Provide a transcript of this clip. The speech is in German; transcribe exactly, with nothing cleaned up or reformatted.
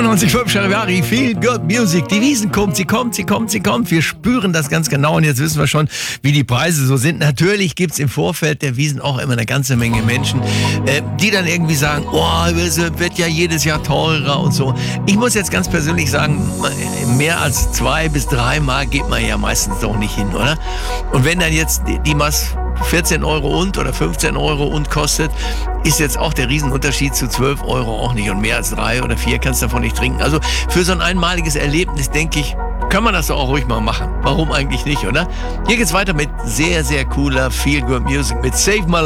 zweiundneunzig Komma fünf Charivari, Feel Good Music. Die Wiesn kommt, sie kommt, sie kommt, sie kommt. Wir spüren das ganz genau und jetzt wissen wir schon, wie die Preise so sind. Natürlich gibt's im Vorfeld der Wiesn auch immer eine ganze Menge Menschen, äh, die dann irgendwie sagen, oh, es wird ja jedes Jahr teurer und so. Ich muss jetzt ganz persönlich sagen, mehr als zwei bis dreimal geht man ja meistens doch nicht hin, oder? Und wenn dann jetzt die, die Maß vierzehn Euro und oder fünfzehn Euro und kostet, ist jetzt auch der Riesenunterschied zu zwölf Euro auch nicht. Und mehr als drei oder vier kannst du davon nicht trinken. Also für so ein einmaliges Erlebnis, denke ich, kann man das doch auch ruhig mal machen. Warum eigentlich nicht, oder? Hier geht's weiter mit sehr, sehr cooler Feel Good Music mit Save My